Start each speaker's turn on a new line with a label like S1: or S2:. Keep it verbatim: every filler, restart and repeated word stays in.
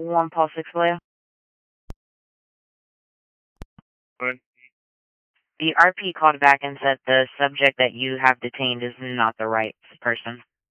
S1: one Paul six Leo.
S2: Good.
S1: The R P called back and said the subject that you have detained is not the right person.